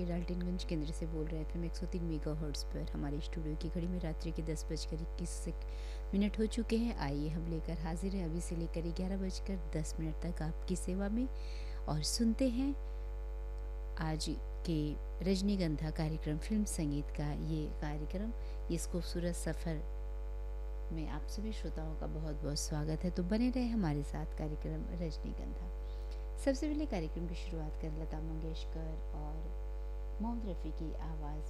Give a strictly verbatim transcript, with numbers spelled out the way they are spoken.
डाल्टनगंज केंद्र से बोल रहे हैं एफएम एक सौ तीन मेगा हर्ट्ज पर। हमारे स्टूडियो की घड़ी में रात्रि के दस बजकर इक्कीस मिनट हो चुके हैं। आइए हम लेकर हाजिर हैं अभी से लेकर ग्यारह बजकर दस मिनट तक आपकी सेवा में, और सुनते हैं आज के रजनीगंधा कार्यक्रम फिल्म संगीत का ये कार्यक्रम। इस खूबसूरत सफ़र में आप सभी श्रोताओं का बहुत बहुत स्वागत है। तो बने रहे हमारे साथ कार्यक्रम रजनीगंधा। सबसे पहले कार्यक्रम की शुरुआत कर लता मंगेशकर और मोहम्मद रफ़ी की आवाज़